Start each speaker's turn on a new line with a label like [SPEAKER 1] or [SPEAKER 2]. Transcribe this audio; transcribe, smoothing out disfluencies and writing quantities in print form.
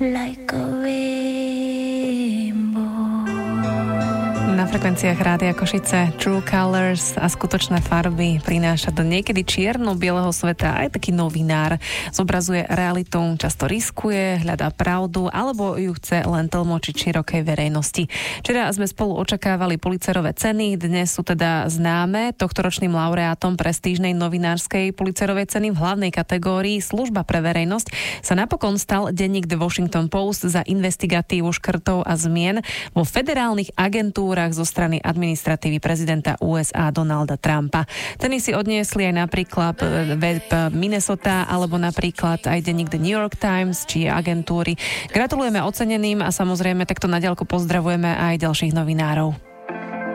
[SPEAKER 1] like a rainbow.
[SPEAKER 2] Na frekvenciách Rádia Košice True Colors a skutočné farby prináša do niekedy čierno-bieleho sveta aj taký novinár. Zobrazuje realitu, často riskuje, hľadá pravdu alebo ju chce len tlmočiť širokej verejnosti. Včera sme spolu očakávali Pulitzerové ceny, dnes sú teda známe. Tohtoročným laureátom prestížnej novinárskej Pulitzerovej ceny v hlavnej kategórii Služba pre verejnosť sa napokon stal denník The Washington Post za investigatívu škrtov a zmien vo federálnych agentúrach zo strany administratívy prezidenta USA Donalda Trumpa. Ceny si odniesli aj napríklad web Minnesota alebo napríklad aj denník The New York Times či agentúry. Gratulujeme oceneným a samozrejme takto nadiaľko pozdravujeme aj ďalších novinárov.